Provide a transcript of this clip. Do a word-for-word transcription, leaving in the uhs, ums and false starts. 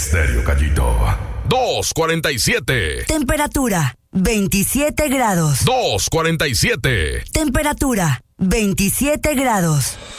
Estéreo Gallito. dos cuarenta y siete. Temperatura veintisiete grados. dos cuarenta y siete. Temperatura veintisiete grados.